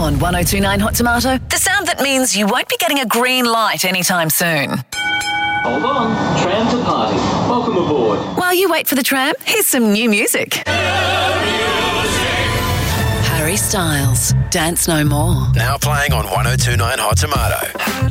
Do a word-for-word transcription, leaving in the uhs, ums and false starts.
On one oh two point nine Hot Tomato, the sound that means you won't be getting a green light anytime soon. Hold on, tram to party. Welcome aboard. While you wait for the tram, here's some new music. Harry Styles, Dance No More. Now playing on one oh two point nine Hot Tomato.